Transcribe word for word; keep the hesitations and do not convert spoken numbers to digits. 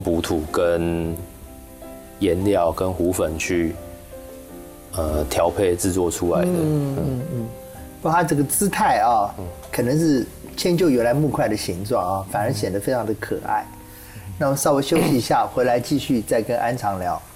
补土跟颜料跟糊粉去呃调配制作出来的。嗯嗯嗯，不过它这个姿态啊，可能是迁就原来木块的形状啊，反而显得非常的可爱。那我们稍微休息一下，回来继续再跟安常聊。